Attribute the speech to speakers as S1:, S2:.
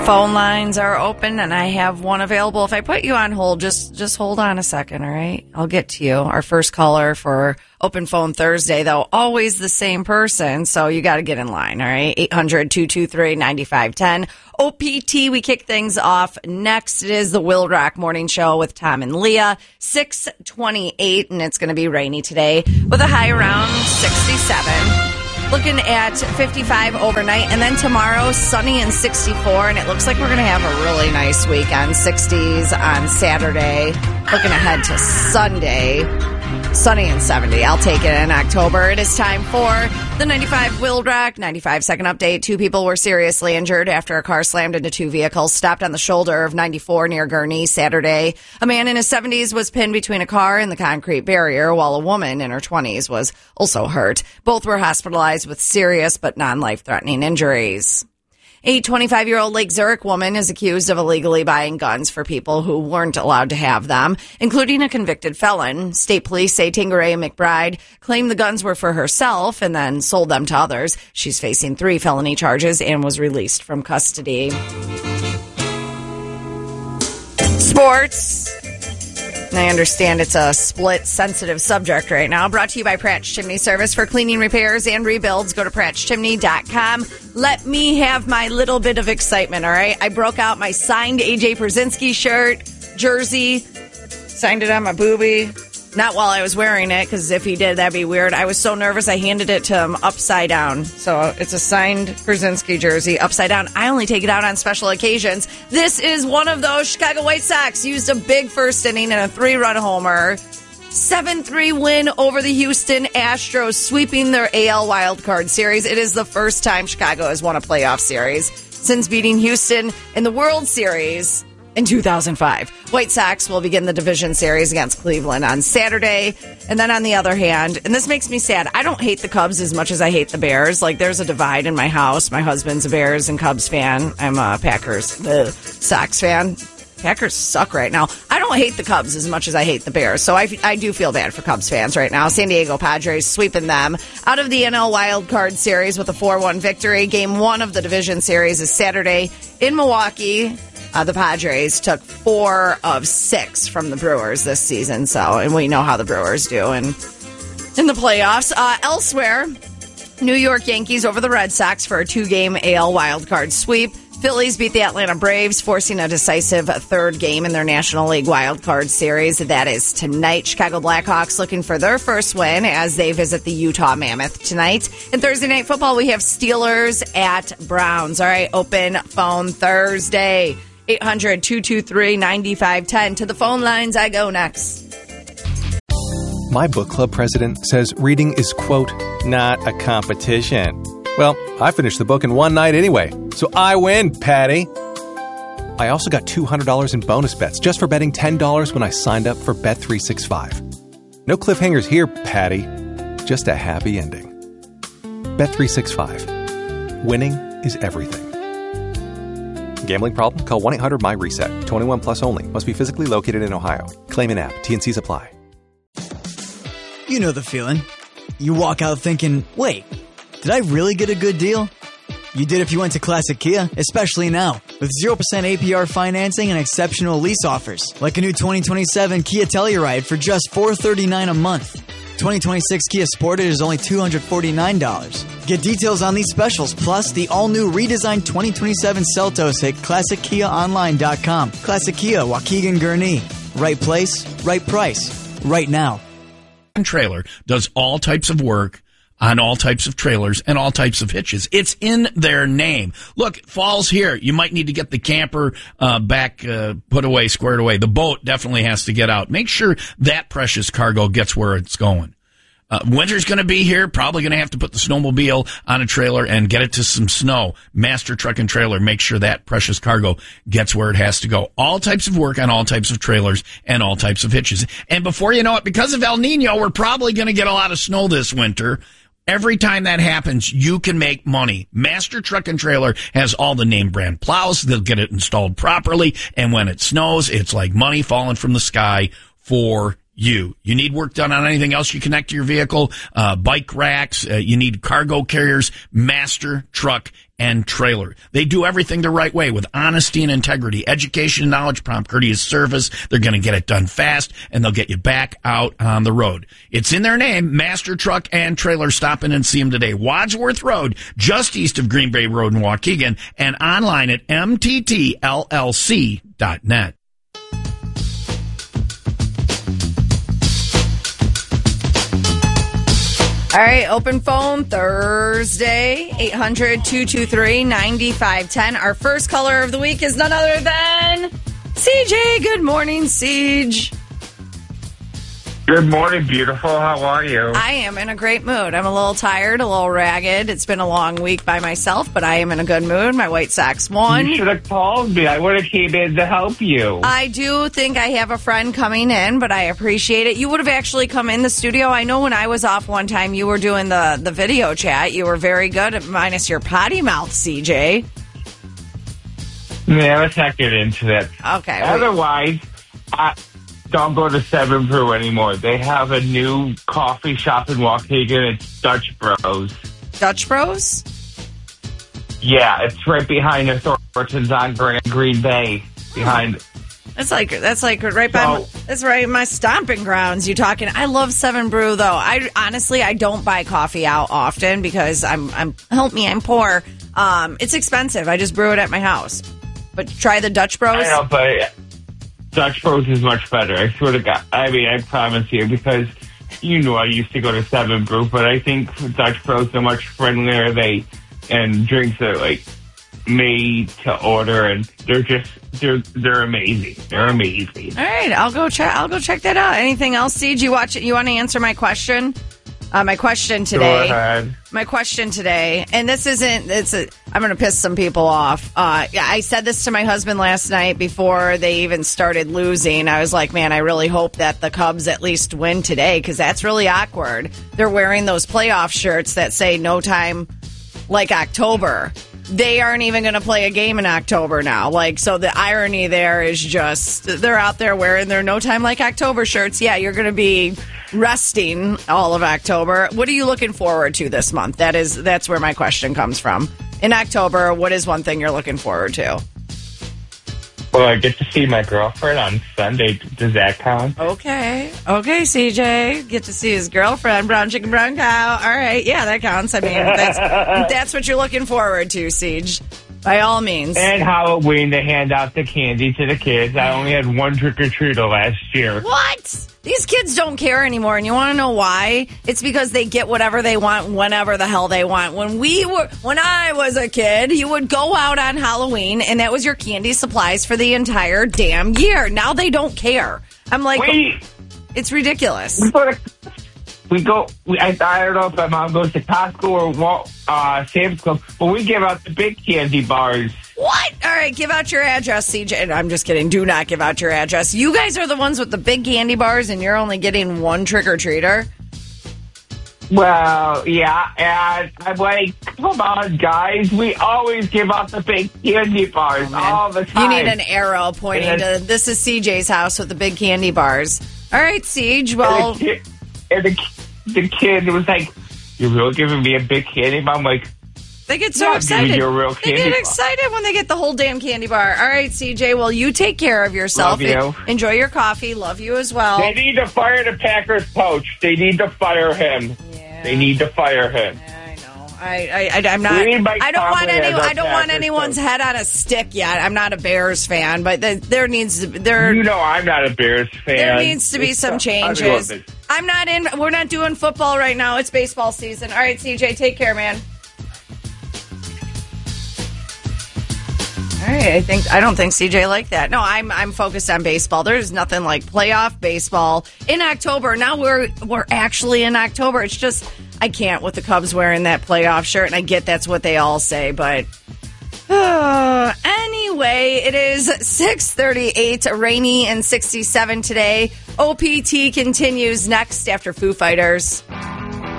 S1: Phone lines are open, and I have one available. If I put you on hold, just hold on a second, all right? I'll get to you. Our first caller for Open Phone Thursday, though, always the same person, so you got to get in line, all right? 800-223-9510. OPT, we kick things off next. It is the Will Rock Morning Show with Tom and Leah, 6:28, and it's going to be rainy today with a high around 67. Looking at 55 overnight, and then tomorrow, sunny and 64, and it looks like we're going to have a really nice weekend. 60s on Saturday. Looking ahead to Sunday, sunny and 70. I'll take it in October. It is time for the 95 Will Rock 95-second update. 2 people were seriously injured after a car slammed into 2 vehicles, stopped on the shoulder of 94 near Gurnee Saturday. A man in his 70s was pinned between a car and the concrete barrier, while a woman in her 20s was also hurt. Both were hospitalized with serious but non-life-threatening injuries. A 25-year-old Lake Zurich woman is accused of illegally buying guns for people who weren't allowed to have them, including a convicted felon. State police say Tingeray McBride claimed the guns were for herself and then sold them to others. She's facing 3 felony charges and was released from custody. Sports. And I understand it's a split, sensitive subject right now. Brought to you by Pratt's Chimney Service. For cleaning, repairs, and rebuilds, go to prattschimney.com. Let me have my little bit of excitement, all right? I broke out my signed A.J. Pierzynski shirt, jersey, signed it on my boobie. Not while I was wearing it, because if he did, that'd be weird. I was so nervous, I handed it to him upside down. So it's a signed Pierzynski jersey, upside down. I only take it out on special occasions. This is one of those. Chicago White Sox used a big first inning and a 3-run homer. 7-3 win over the Houston Astros, sweeping their AL wildcard series. It is the first time Chicago has won a playoff series since beating Houston in the World Series in 2005. White Sox will begin the division series against Cleveland on Saturday. And then on the other hand, and this makes me sad, I don't hate the Cubs as much as I hate the Bears. Like, there's a divide in my house. My husband's a Bears and Cubs fan. I'm a Packers, Sox fan. Packers suck right now. I don't hate the Cubs as much as I hate the Bears, so I do feel bad for Cubs fans right now. San Diego Padres sweeping them out of the NL Wild Card Series with a 4-1 victory. Game 1 of the division series is Saturday in Milwaukee. The Padres took 4 of 6 from the Brewers this season, and we know how the Brewers do in the playoffs. Elsewhere, New York Yankees over the Red Sox for a 2-game AL wildcard sweep. Phillies beat the Atlanta Braves, forcing a decisive 3rd game in their National League wildcard series. That is tonight. Chicago Blackhawks looking for their first win as they visit the Utah Mammoth tonight. And Thursday Night Football, we have Steelers at Browns. All right, Open Phone Thursday. 800-223-9510. To the phone lines I go next.
S2: My book club president says reading is, quote, not a competition. Well, I finished the book in one night anyway, so I win, Patty. I also got $200 in bonus bets just for betting $10 when I signed up for Bet365. No cliffhangers here, Patty. Just a happy ending. Bet365. Winning is everything. Gambling problem? Call 1-800-MY-RESET. 21 plus only. Must be physically located in Ohio. Claim in app. T&Cs apply.
S3: You know the feeling. You walk out thinking, wait, did I really get a good deal? You did if you went to Classic Kia, especially now, with 0% APR financing and exceptional lease offers, like a new 2027 Kia Telluride for just $439 a month. 2026 Kia Sportage is only $249. Get details on these specials, plus the all-new redesigned 2027 Seltos at ClassicKiaOnline.com. Classic Kia, Waukegan, Gurnee. Right place, right price, right now.
S4: Trailer does all types of work on all types of trailers and all types of hitches. It's in their name. Look, fall's here. You might need to get the camper back, put away, squared away. The boat definitely has to get out. Make sure that precious cargo gets where it's going. Winter's going to be here. Probably going to have to put the snowmobile on a trailer and get it to some snow. Master Truck and Trailer. Make sure that precious cargo gets where it has to go. All types of work on all types of trailers and all types of hitches. And before you know it, because of El Nino, we're probably going to get a lot of snow this winter. Every time that happens, you can make money. Master Truck and Trailer has all the name brand plows. They'll get it installed properly. And when it snows, it's like money falling from the sky for you. You need work done on anything else you connect to your vehicle, bike racks, you need cargo carriers, Master Truck and Trailer. They do everything the right way with honesty and integrity, education, knowledge, prompt, courteous service. They're going to get it done fast, and they'll get you back out on the road. It's in their name, Master Truck and Trailer. Stop in and see them today. Wadsworth Road, just east of Green Bay Road in Waukegan, and online at mttllc.net.
S1: All right, open phone Thursday, 800-223-9510. Our first caller of the week is none other than CJ. Good morning, Siege.
S5: Good morning, beautiful. How are you?
S1: I am in a great mood. I'm a little tired, a little ragged. It's been a long week by myself, but I am in a good mood. My White Sox won.
S5: You should have called me. I would have came in to help you.
S1: I do think I have a friend coming in, but I appreciate it. You would have actually come in the studio. I know when I was off one time, you were doing the video chat. You were very good, minus your potty mouth, CJ.
S5: Yeah, let's not get into that.
S1: Okay.
S5: Otherwise, don't go to Seven Brew anymore. They have a new coffee shop in Waukegan. It's Dutch Bros.
S1: Dutch Bros?
S5: Yeah, it's right behind the Thornton's on Green Bay. Behind.
S1: That's like right by. That's right in my stomping grounds. You talking? I love Seven Brew though. I honestly don't buy coffee out often because I'm help me, I'm poor. It's expensive. I just brew it at my house. But try the Dutch Bros.
S5: I know, but Dutch Bros is much better. I swear to God. I mean, I promise you, because you know I used to go to Seven Brew, but I think Dutch Bros are much friendlier. And drinks are like made to order, and they're amazing. They're amazing.
S1: All right, I'll go check that out. Anything else, Siege? You watch it? You want to answer my question? My question today.
S5: Go ahead.
S1: My question today, and this isn't. I'm going to piss some people off. I said this to my husband last night before they even started losing. I was like, man, I really hope that the Cubs at least win today because that's really awkward. They're wearing those playoff shirts that say "No time like October." They aren't even going to play a game in October now. So the irony there is just they're out there wearing their No Time Like October shirts. Yeah, you're going to be resting all of October. What are you looking forward to this month? That's where my question comes from. In October, what is one thing you're looking forward to?
S5: Well, I get to see my girlfriend on Sunday. Does that count?
S1: Okay, CJ. Get to see his girlfriend, brown chicken, brown cow. All right, yeah, that counts. I mean, that's what you're looking forward to, Siege. By all means.
S5: And Halloween to hand out the candy to the kids. I only had one trick-or-treater last year.
S1: What? These kids don't care anymore, and you want to know why? It's because they get whatever they want whenever the hell they want. When I was a kid, you would go out on Halloween, and that was your candy supplies for the entire damn year. Now they don't care. I'm like, it's ridiculous.
S5: I don't know if my mom goes to Costco or Sam's Club, but we give out the big candy bars.
S1: What? All right, give out your address, CJ. I'm just kidding. Do not give out your address. You guys are the ones with the big candy bars, and you're only getting one trick-or-treater?
S5: Well, yeah, and I'm like, come on, guys. We always give out the big candy bars all the time.
S1: You need an arrow pointing to, this is CJ's house with the big candy bars. All right, Siege, well...
S5: And the kid was like, you're really giving me a big candy bar? I'm like...
S1: They get so excited.
S5: You a real
S1: they get excited when they get the whole damn candy bar. All right, CJ. Well, you take care of yourself.
S5: Love you.
S1: Enjoy your coffee. Love you as well.
S5: They need to fire the Packers coach. They need to fire him.
S1: Yeah.
S5: They need to fire him.
S1: I know. I'm not. I don't want anyone's head on a stick yet. I'm not a Bears fan, but there needs to.
S5: You know, I'm not a Bears fan.
S1: There needs to be some changes. I'm not in. We're not doing football right now. It's baseball season. All right, CJ. Take care, man. All right, I don't think CJ liked that. No, I'm focused on baseball. There's nothing like playoff baseball in October. Now we're actually in October. It's just I can't with the Cubs wearing that playoff shirt, and I get that's what they all say, but anyway, it is 6:38, rainy and 67 today. OPT continues next after Foo Fighters.